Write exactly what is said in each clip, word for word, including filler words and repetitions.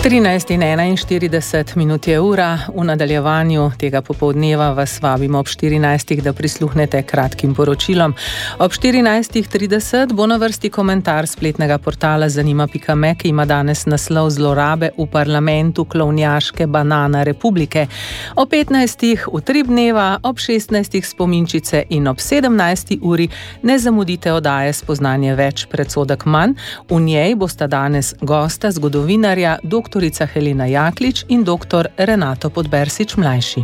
trinajst in enainštirideset minut je ura, v nadaljevanju tega popoldneva vas vabimo ob štirinajstih, da prisluhnete kratkim poročilom. Ob štirinajstih trideset bo na vrsti komentar spletnega portala zanima pika me, ki ima danes naslov Zlorabe v parlamentu klovnjaške banana republike. Ob petnajstih Utrip dneva, ob šestnajstih Spominčice in ob sedemnajsti uri ne zamudite oddaje Spoznanje več, predsodek manj. V njej bosta danes gosta, zgodovinarja, doktor doktorica Helena Jaklič in doktor Renato Podbersič mlajši.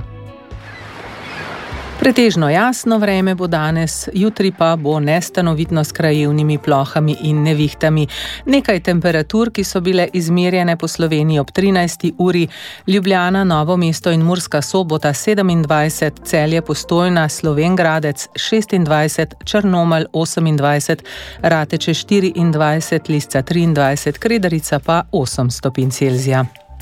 Pretežno jasno vreme bo danes, jutri pa bo nestanovitno s krajevnimi plohami in nevihtami. Nekaj temperatur, ki so bile izmerjene po Sloveniji ob trinajsti uri, Ljubljana, Novo mesto in Murska Sobota sedemindvajset, Celje, Postojna, Slovenj Gradec šestindvajset, Črnomelj osemindvajset, Rateče štiriindvajset, Lisca triindvajset, Kredarica pa osem stopinj Celzija.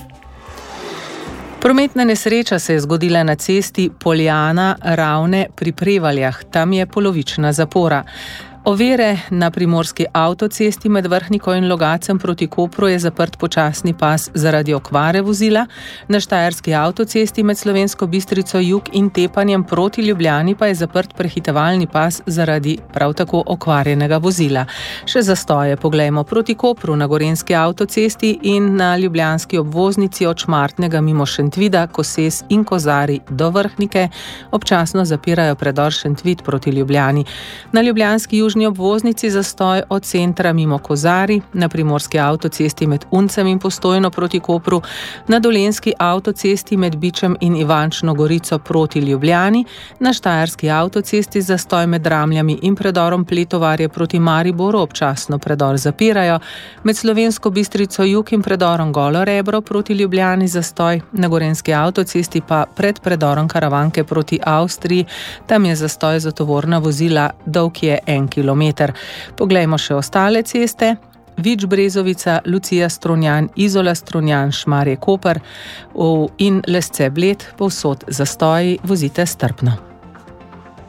Prometna nesreča se je zgodila na cesti Poljana-Ravne pri Prevaljah. Tam je polovična zapora. Ovire na primorski avtocesti med Vrhniko in Logacem proti Kopru je zaprt počasni pas zaradi okvare vozila. Na štajerski avtocesti med Slovensko Bistrico jug in Tepanjem proti Ljubljani pa je zaprt prehitevalni pas zaradi prav tako okvarjenega vozila. Še zastoje poglejmo proti Kopru na gorenjski avtocesti in na ljubljanski obvoznici od Šmartnega mimo Šentvida, Koses in Kozari do Vrhnike. Občasno zapirajo predor Šentvid proti Ljubljani. Na ljubljanski južni obvoznici zastoj od centra mimo Kozari, na primorski avtocesti med Uncem in Postojno proti Kopru, na dolenjski avtocesti med Bičem in Ivančno Gorico proti Ljubljani, na štajerski avtocesti zastoj med Dramljami in predorom Pletovarje proti Mariboru, občasno predor zapirajo, med Slovensko Bistrico jug in predorom Golo Rebro proti Ljubljani zastoj, na gorenjski avtocesti pa pred predorom Karavanke proti Avstriji, tam je zastoj za tovorna vozila, dolg je en kilometer. Poglejmo še ostale ceste. Vič Brezovica, Lucija Strunjan, Izola Strunjan, Šmarje Koper in Lesce Bled, povsod zastoji, vozite strpno.